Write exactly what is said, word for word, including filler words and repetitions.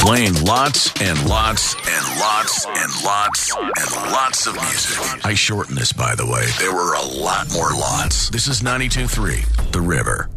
Playing lots and lots and lots and lots and lots of music. I shortened this, by the way. There were a lot more lots. This is ninety-two point three, The River.